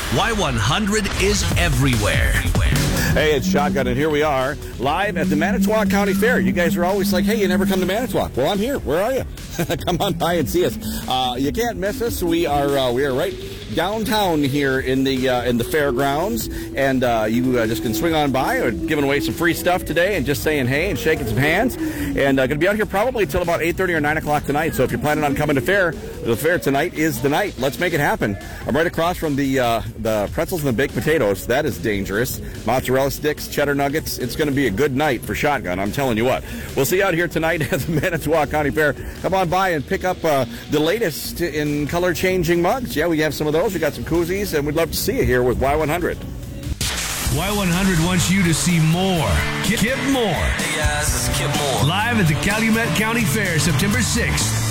Y100 is everywhere. Hey, it's Shotgun, and here we are, live at the Manitowoc County Fair. You guys are always like, hey, you never come to Manitowoc. Well, I'm here. Where are you? Come on by and see us. You can't miss us. We are right downtown here in the fairgrounds, and you just can swing on by. We're giving away some free stuff today and just saying hey and shaking some hands. And going to be out here probably until about 8:30 or 9 o'clock tonight. So if you're planning on coming to the fair tonight is the night. Let's make it happen. I'm right across from the pretzels and the baked potatoes. That is dangerous. Mozzarella sticks, cheddar nuggets. It's going to be a good night for Shotgun. I'm telling you what. We'll see you out here tonight at the Manitowoc County Fair. Come on by and pick up the latest in color-changing mugs. Yeah, we have some of those. We got some koozies, and we'd love to see you here with Y100. Y100 wants you to see more. Kip Moore. Hey guys, this is Kip Moore. Live at the Calumet County Fair, September 6th.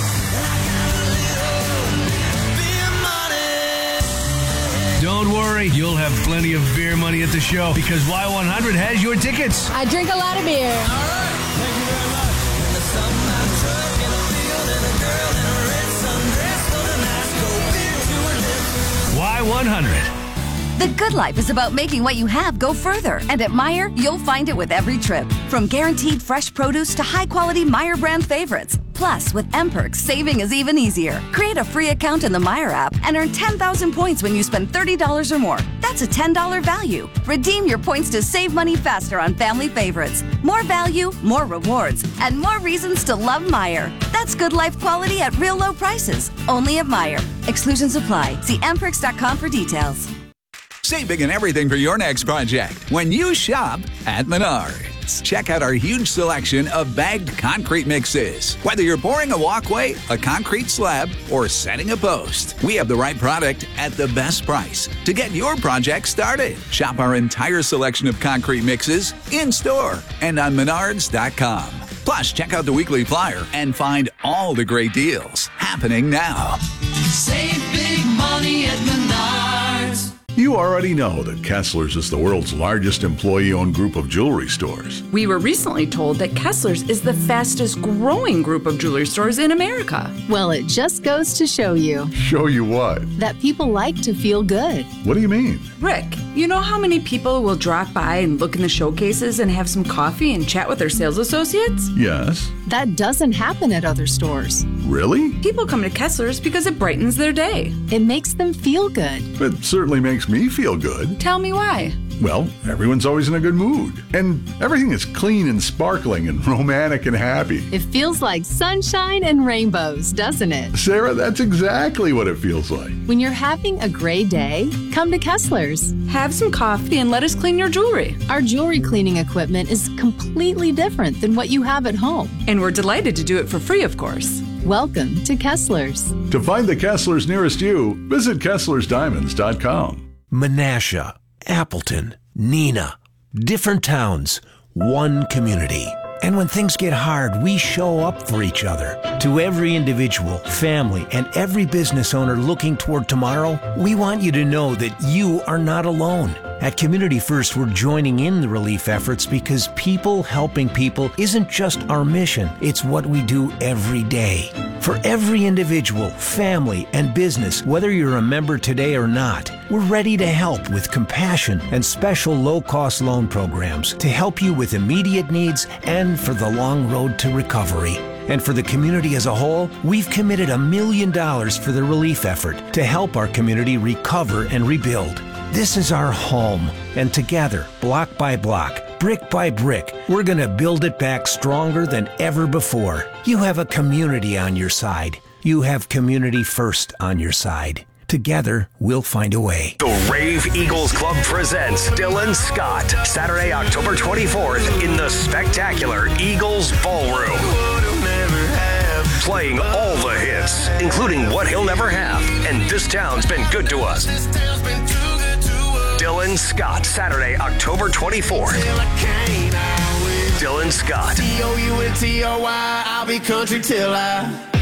Don't worry, you'll have plenty of beer money at the show because Y100 has your tickets. I drink a lot of beer. All right, thank you very much. In the summer truck, in a field, and a girl in a red sundress, for the nice cold beer to her lips. Y100. The good life is about making what you have go further. And at Meijer, you'll find it with every trip. From guaranteed fresh produce to high-quality Meijer brand favorites. Plus, with M-Perks, saving is even easier. Create a free account in the Meijer app and earn 10,000 points when you spend $30 or more. That's a $10 value. Redeem your points to save money faster on family favorites. More value, more rewards, and more reasons to love Meijer. That's good life quality at real low prices. Only at Meijer. Exclusions apply. See mperks.com for details. Save big in everything for your next project when you shop at Menards. Check out our huge selection of bagged concrete mixes. Whether you're pouring a walkway, a concrete slab, or setting a post, we have the right product at the best price to get your project started. Shop our entire selection of concrete mixes in-store and on Menards.com. Plus, check out the weekly flyer and find all the great deals happening now. Save big money at Menards. You already know that Kessler's is the world's largest employee-owned group of jewelry stores. We were recently told that Kessler's is the fastest growing group of jewelry stores in America. Well, it just goes to show you. Show you what? That people like to feel good. What do you mean? Rick, you know how many people will drop by and look in the showcases and have some coffee and chat with their sales associates? Yes. That doesn't happen at other stores. Really? People come to Kessler's because it brightens their day. It makes them feel good. It certainly makes me feel good. Tell me why. Well, everyone's always in a good mood. And everything is clean and sparkling and romantic and happy. It feels like sunshine and rainbows, doesn't it? Sarah, that's exactly what it feels like. When you're having a gray day, come to Kessler's. Have some coffee and let us clean your jewelry. Our jewelry cleaning equipment is completely different than what you have at home. And we're delighted to do it for free, of course. Welcome to Kessler's. To find the Kessler's nearest you, visit KesslersDiamonds.com. Menasha, Appleton, Neenah. Different towns, one community. And when things get hard, we show up for each other. To every individual, family, and every business owner looking toward tomorrow, we want you to know that you are not alone. At Community First, we're joining in the relief efforts because people helping people isn't just our mission, it's what we do every day. For every individual, family, and business, whether you're a member today or not, we're ready to help with compassion and special low-cost loan programs to help you with immediate needs and for the long road to recovery. And for the community as a whole, we've committed $1 million for the relief effort to help our community recover and rebuild. This is our home, and together, block by block, brick by brick, we're going to build it back stronger than ever before. You have a community on your side. You have Community First on your side. Together, we'll find a way. The Rave Eagles Club presents Dylan Scott, Saturday, October 24th in the spectacular Eagles Ballroom. Playing all the hits, including What He'll Never Have and This Town's Been Good to Us. Dylan Scott, Saturday, October 24th. Dylan Scott. Dount'y, I'll be country till I